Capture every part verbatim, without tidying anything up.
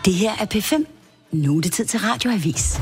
Det her er P fem. Nu er det tid til Radioavis.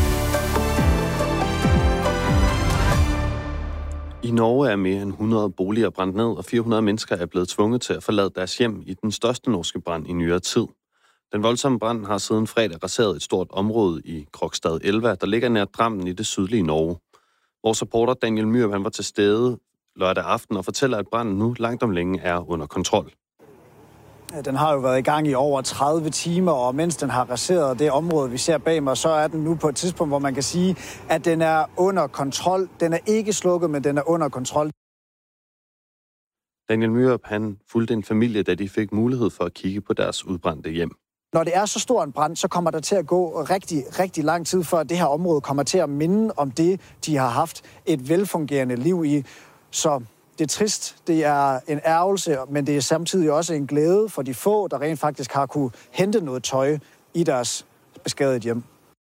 I Norge er mere end hundrede boliger brændt ned, og fire hundrede mennesker er blevet tvunget til at forlade deres hjem i den største norske brand i nyere tid. Den voldsomme brand har siden fredag raseret et stort område i Krokstad Elva, der ligger nær Drammen i det sydlige Norge. Vores reporter Daniel Myrup, han var til stede lørdag aften og fortæller, at branden nu langt om længe er under kontrol. Den har jo været i gang i over tredive timer, og mens den har raseret det område, vi ser bag mig, så er den nu på et tidspunkt, hvor man kan sige, at den er under kontrol. Den er ikke slukket, men den er under kontrol. Daniel Myrup, han fulgte en familie, da de fik mulighed for at kigge på deres udbrændte hjem. Når det er så stor en brand, så kommer der til at gå rigtig, rigtig lang tid, før det her område kommer til at minde om det, de har haft et velfungerende liv i. Så det er trist, det er en ærgelse, men det er samtidig også en glæde for de få, der rent faktisk har kunne hente noget tøj i deres beskadigede hjem.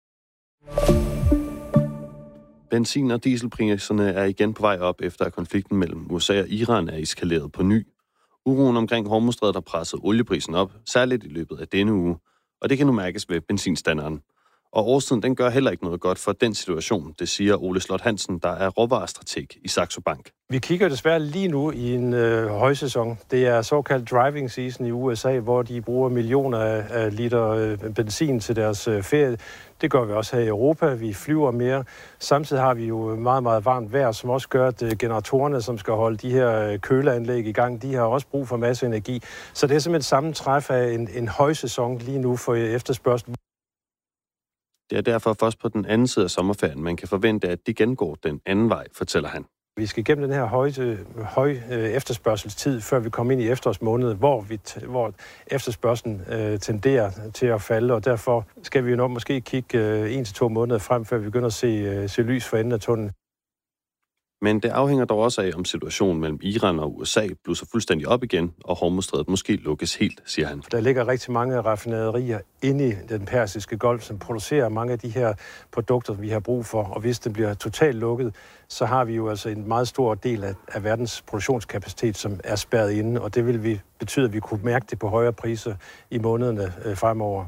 Benzin- og dieselpriserne er igen på vej op, efter at konflikten mellem U S A og Iran er eskaleret på ny. Uroen omkring Hormuzstrædet har presset olieprisen op, særligt i løbet af denne uge, og det kan nu mærkes ved benzinstanderen. Og årstiden, den gør heller ikke noget godt for den situation, det siger Ole Slot Hansen, der er råvarestrateg i Saxo Bank. Vi kigger desværre lige nu i en øh, højsæson. Det er såkaldt driving season i U S A, hvor de bruger millioner af, af liter øh, benzin til deres øh, ferie. Det gør vi også her i Europa. Vi flyver mere. Samtidig har vi jo meget, meget varmt vejr, som også gør, at øh, generatorerne, som skal holde de her øh, køleanlæg i gang, de har også brug for masse energi. Så det er simpelthen sammentræf af en, en højsæson lige nu for efterspørgsel. Det er derfor først på den anden side af sommerferien, man kan forvente, at de gengår den anden vej, fortæller han. Vi skal igennem den her høje, høje efterspørgselstid, før vi kommer ind i efterårsmåneden, hvor, vi t- hvor efterspørgselen øh, tenderer til at falde, og derfor skal vi jo nok måske kigge øh, en til to måneder frem, før vi begynder at se, øh, se lys for enden af tunnelen. Men det afhænger dog også af, om situationen mellem Iran og U S A blusser fuldstændig op igen, og Hormuzstrædet måske lukkes helt, siger han. Der ligger rigtig mange raffinaderier inde i den persiske golf, som producerer mange af de her produkter, vi har brug for. Og hvis det bliver totalt lukket, så har vi jo altså en meget stor del af, af verdens produktionskapacitet, som er spærret inde. Og det vil vi betyde, at vi kunne mærke det på højere priser i månederne øh, fremover.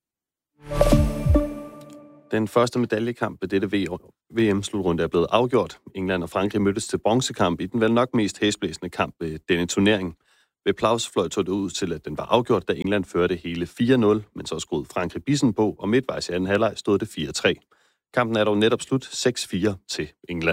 Den første medaljekamp ved dette V M-slutrunde er blevet afgjort. England og Frankrig mødtes til bronzekamp i den vel nok mest hæsblæsende kamp ved denne turnering. Ved Plausfløj tog det ud til, at den var afgjort, da England førte hele fire nul, men så skruede Frankrig bissen på, og midtvejs i anden halvleg stod det fire tre. Kampen er dog netop slut seks fire til England.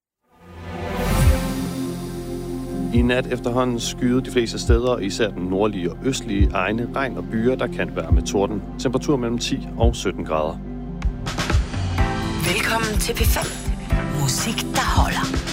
I nat efterhånden skyede de fleste steder, især den nordlige og østlige egne, regn og byer, der kan være med torden. Temperatur mellem ti og sytten grader. Velkommen til P fem. Musik, der holder.